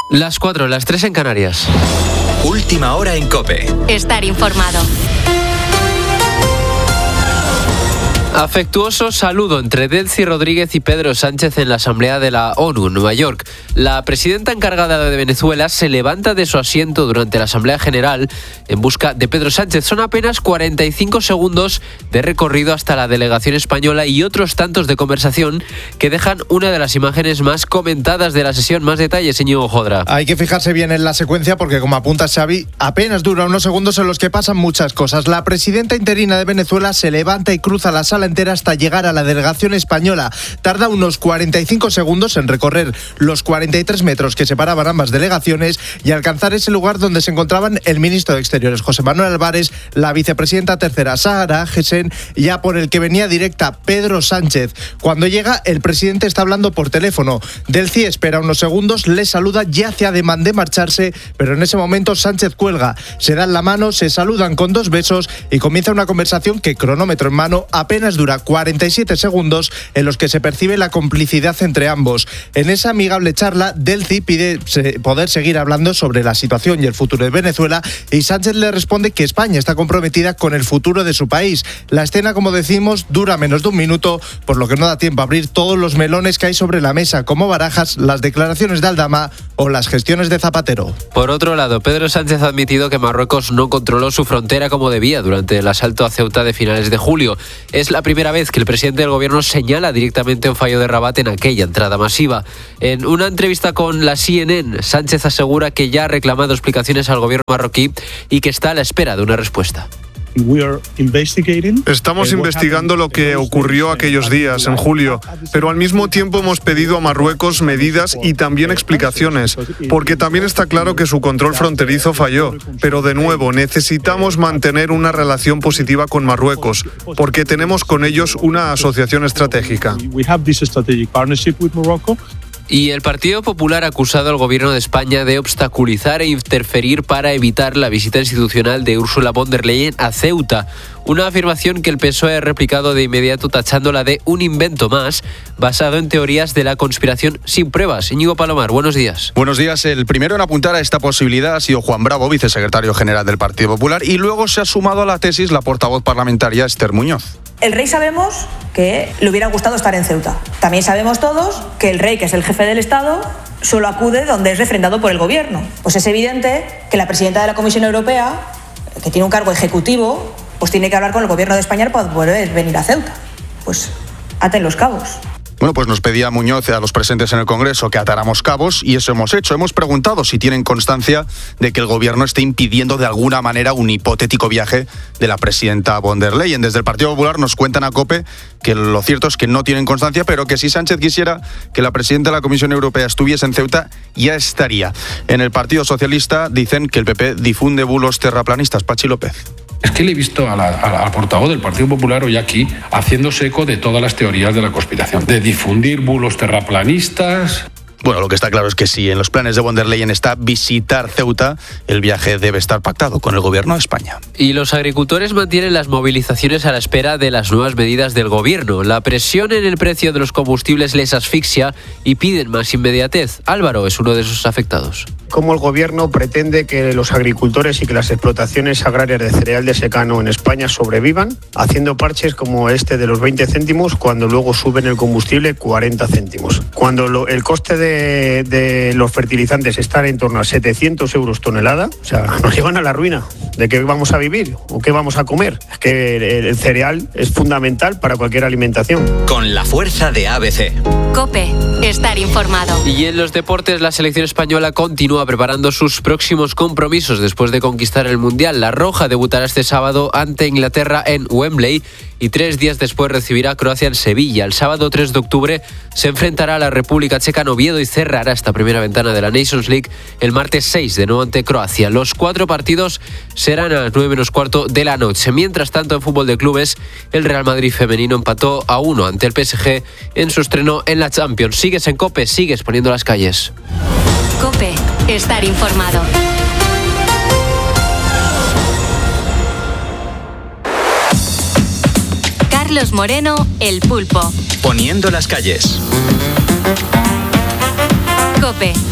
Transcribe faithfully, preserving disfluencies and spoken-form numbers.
Las cuatro, las tres en Canarias. Última hora en COPE. Estar informado. Afectuoso saludo entre Delcy Rodríguez y Pedro Sánchez en la Asamblea de la ONU en Nueva York. La presidenta encargada de Venezuela se levanta de su asiento durante la Asamblea General en busca de Pedro Sánchez. Son apenas cuarenta y cinco segundos de recorrido hasta la delegación española y otros tantos de conversación que dejan una de las imágenes más comentadas de la sesión. Más detalles, Íñigo Jodra. Hay que fijarse bien en la secuencia porque, como apunta Xavi, apenas dura unos segundos en los que pasan muchas cosas. La presidenta interina de Venezuela se levanta y cruza la sala entera hasta llegar a la delegación española. Tarda unos cuarenta y cinco segundos en recorrer los cuarenta y tres metros que separaban ambas delegaciones y alcanzar ese lugar donde se encontraban el ministro de Exteriores, José Manuel Álvarez, la vicepresidenta tercera, Sahara Hussein, y ya por el que venía directa, Pedro Sánchez. Cuando llega, el presidente está hablando por teléfono. Delcy espera unos segundos, le saluda, ya hace ademán de marcharse, pero en ese momento Sánchez cuelga. Se dan la mano, se saludan con dos besos y comienza una conversación que, cronómetro en mano, apenas dura cuarenta y siete segundos en los que se percibe la complicidad entre ambos. En esa amigable charla, Delcy pide poder seguir hablando sobre la situación y el futuro de Venezuela y Sánchez le responde que España está comprometida con el futuro de su país. La escena, como decimos, dura menos de un minuto, por lo que no da tiempo a abrir todos los melones que hay sobre la mesa, como Barajas, las declaraciones de Aldama o las gestiones de Zapatero. Por otro lado, Pedro Sánchez ha admitido que Marruecos no controló su frontera como debía durante el asalto a Ceuta de finales de julio. Es la primera vez que el presidente del gobierno señala directamente un fallo de Rabat en aquella entrada masiva. En una entrevista con la C N N, Sánchez asegura que ya ha reclamado explicaciones al gobierno marroquí y que está a la espera de una respuesta. Estamos investigando lo que ocurrió aquellos días, en julio, pero al mismo tiempo hemos pedido a Marruecos medidas y también explicaciones, porque también está claro que su control fronterizo falló. Pero de nuevo, necesitamos mantener una relación positiva con Marruecos, porque tenemos con ellos una asociación estratégica. Y el Partido Popular ha acusado al Gobierno de España de obstaculizar e interferir para evitar la visita institucional de Ursula von der Leyen a Ceuta. Una afirmación que el P S O E ha replicado de inmediato tachándola de un invento más, basado en teorías de la conspiración sin pruebas. Íñigo Palomar, buenos días. Buenos días. El primero en apuntar a esta posibilidad ha sido Juan Bravo, vicesecretario general del Partido Popular, y luego se ha sumado a la tesis la portavoz parlamentaria Esther Muñoz. El rey sabemos que le hubiera gustado estar en Ceuta. También sabemos todos que el rey, que es el jefe del Estado, solo acude donde es refrendado por el gobierno. Pues es evidente que la presidenta de la Comisión Europea, que tiene un cargo ejecutivo, pues tiene que hablar con el gobierno de España para poder venir a Ceuta. Pues aten los cabos. Bueno, pues nos pedía Muñoz a los presentes en el Congreso que atáramos cabos y eso hemos hecho. Hemos preguntado si tienen constancia de que el gobierno esté impidiendo de alguna manera un hipotético viaje de la presidenta von der Leyen. Desde el Partido Popular nos cuentan a COPE que lo cierto es que no tienen constancia, pero que si Sánchez quisiera que la presidenta de la Comisión Europea estuviese en Ceuta, ya estaría. En el Partido Socialista dicen que el P P difunde bulos terraplanistas. Pachi López. Es que le he visto a la, a la, al portavoz del Partido Popular hoy aquí haciéndose eco de todas las teorías de la conspiración, de difundir bulos terraplanistas. Bueno, lo que está claro es que si en los planes de von der Leyen está visitar Ceuta, el viaje debe estar pactado con el gobierno de España. Y los agricultores mantienen las movilizaciones a la espera de las nuevas medidas del gobierno. La presión en el precio de los combustibles les asfixia y piden más inmediatez. Álvaro es uno de esos afectados. ¿Cómo el gobierno pretende que los agricultores y que las explotaciones agrarias de cereal de secano en España sobrevivan, haciendo parches como este de los veinte céntimos cuando luego suben el combustible cuarenta céntimos? Cuando lo, el coste de, de los fertilizantes está en torno a setecientos euros tonelada, o sea, nos llevan a la ruina. ¿De qué vamos a vivir o qué vamos a comer? Es que el, el cereal es fundamental para cualquier alimentación. Con la fuerza de A B C. COPE, estar informado. Y en los deportes, la selección española continúa preparando sus próximos compromisos después de conquistar el Mundial. La Roja debutará este sábado ante Inglaterra en Wembley y tres días después recibirá a Croacia en Sevilla. El sábado tres de octubre se enfrentará a la República Checa en Oviedo y cerrará esta primera ventana de la Nations League el martes seis de nuevo ante Croacia. Los cuatro partidos serán a las nueve menos cuarto de la noche. Mientras tanto, en fútbol de clubes, el Real Madrid femenino empató a uno ante el P S G en su estreno en la Champions. Sigues en COPE, sigues poniendo las calles. COPE, estar informado. Carlos Moreno, El Pulpo. Poniendo las calles. COPE.